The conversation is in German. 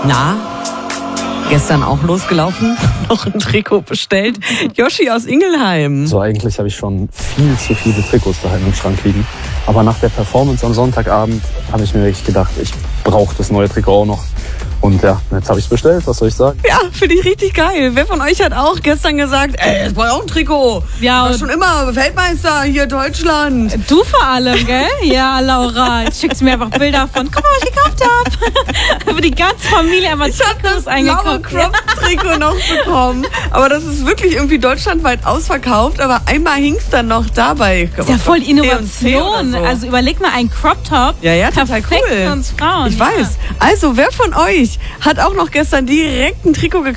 Na, gestern auch losgelaufen, noch ein Trikot bestellt. Yoshi aus Ingelheim. So, eigentlich habe ich schon viel zu viele Trikots daheim im Schrank liegen. Aber nach der Performance am Sonntagabend habe ich mir wirklich gedacht, ich brauche das neue Trikot auch noch. Und ja, jetzt habe ich es bestellt, was soll ich sagen? Ja, finde ich richtig geil. Wer von euch hat auch gestern gesagt, jetzt brauche ich auch ein Trikot? Ja, war schon immer Weltmeister hier Deutschland. Du vor allem, gell? Ja, Laura, jetzt schickst du mir einfach Bilder von, guck mal, was ich gekauft habe. Aber die ganze Familie einfach Trikots eingekauft. Ich habe das blaue Crop-Trikot noch bekommen. Aber das ist wirklich irgendwie deutschlandweit ausverkauft. Aber einmal hing es dann noch dabei. Das ist ja voll Innovation. So. Also überleg mal, ein Crop-Top. Ja, total perfekt cool. für uns Frauen. Ich weiß. Also, wer von euch hat auch noch gestern direkt ein Trikot gekauft?